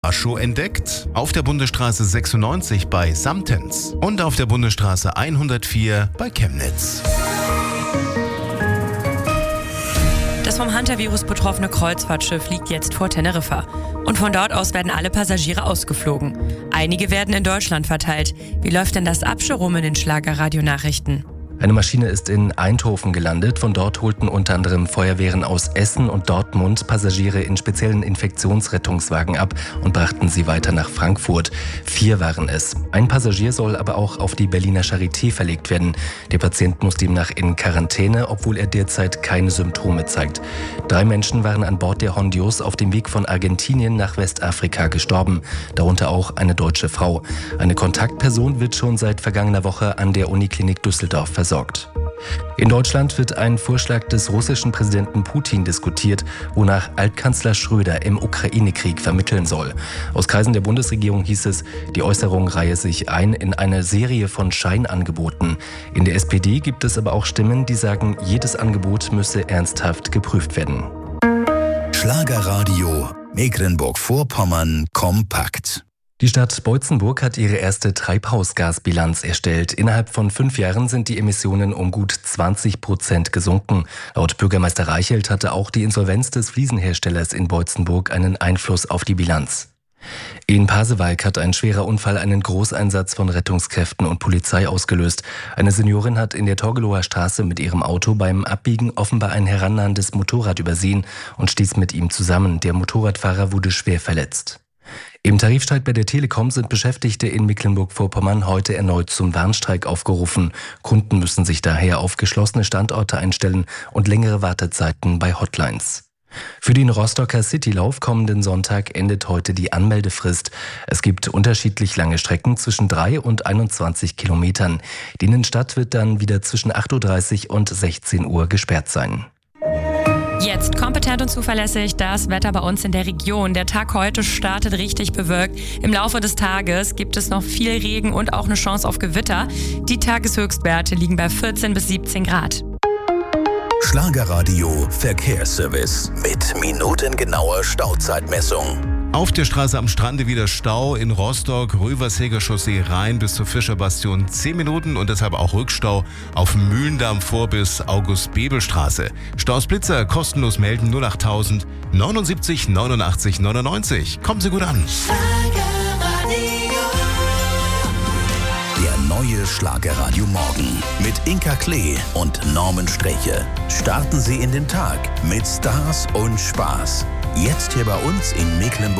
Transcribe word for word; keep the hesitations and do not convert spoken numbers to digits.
Ascho entdeckt, auf der Bundesstraße sechsundneunzig bei Samtens und auf der Bundesstraße hundertvier bei Chemnitz. Das vom Hantavirus betroffene Kreuzfahrtschiff liegt jetzt vor Teneriffa. Und von dort aus werden alle Passagiere ausgeflogen. Einige werden in Deutschland verteilt. Wie läuft denn das ab, Jerome, in den Schlagerradio-Nachrichten? Eine Maschine ist in Eindhoven gelandet. Von dort holten unter anderem Feuerwehren aus Essen und Dortmund Passagiere in speziellen Infektionsrettungswagen ab und brachten sie weiter nach Frankfurt. Vier waren es. Ein Passagier soll aber auch auf die Berliner Charité verlegt werden. Der Patient muss demnach in Quarantäne, obwohl er derzeit keine Symptome zeigt. Drei Menschen waren an Bord der Hondios auf dem Weg von Argentinien nach Westafrika gestorben. Darunter auch eine deutsche Frau. Eine Kontaktperson wird schon seit vergangener Woche an der Uniklinik Düsseldorf versorgt. In Deutschland wird ein Vorschlag des russischen Präsidenten Putin diskutiert, wonach Altkanzler Schröder im Ukraine-Krieg vermitteln soll. Aus Kreisen der Bundesregierung hieß es, die Äußerung reihe sich ein in eine Serie von Scheinangeboten. In der S P D gibt es aber auch Stimmen, die sagen, jedes Angebot müsse ernsthaft geprüft werden. Schlagerradio Mecklenburg-Vorpommern kompakt. Die Stadt Boitzenburg hat ihre erste Treibhausgasbilanz erstellt. Innerhalb von fünf Jahren sind die Emissionen um gut zwanzig Prozent gesunken. Laut Bürgermeister Reichelt hatte auch die Insolvenz des Fliesenherstellers in Boitzenburg einen Einfluss auf die Bilanz. In Pasewalk hat ein schwerer Unfall einen Großeinsatz von Rettungskräften und Polizei ausgelöst. Eine Seniorin hat in der Torgelower Straße mit ihrem Auto beim Abbiegen offenbar ein herannahendes Motorrad übersehen und stieß mit ihm zusammen. Der Motorradfahrer wurde schwer verletzt. Im Tarifstreit bei der Telekom sind Beschäftigte in Mecklenburg-Vorpommern heute erneut zum Warnstreik aufgerufen. Kunden müssen sich daher auf geschlossene Standorte einstellen und längere Wartezeiten bei Hotlines. Für den Rostocker Citylauf kommenden Sonntag endet heute die Anmeldefrist. Es gibt unterschiedlich lange Strecken zwischen drei und einundzwanzig Kilometern. Die Innenstadt wird dann wieder zwischen acht Uhr dreißig und sechzehn Uhr gesperrt sein. Jetzt kompetent und zuverlässig das Wetter bei uns in der Region. Der Tag heute startet richtig bewölkt. Im Laufe des Tages gibt es noch viel Regen und auch eine Chance auf Gewitter. Die Tageshöchstwerte liegen bei vierzehn bis siebzehn Grad. Schlagerradio Verkehrsservice mit minutengenauer Stauzeitmessung. Auf der Straße am Strande wieder Stau in Rostock, Rövershäger Chaussee rein bis zur Fischerbastion zehn Minuten und deshalb auch Rückstau auf Mühlendamm vor bis August-Bebel-Straße. Stausblitzer kostenlos melden null achttausend neunundsiebzig neunundachtzig neunundneunzig. Kommen Sie gut an. Der neue Schlagerradio Morgen mit Inka Klee und Norman Streche. Starten Sie in den Tag mit Stars und Spaß. Jetzt hier bei uns in Mecklenburg.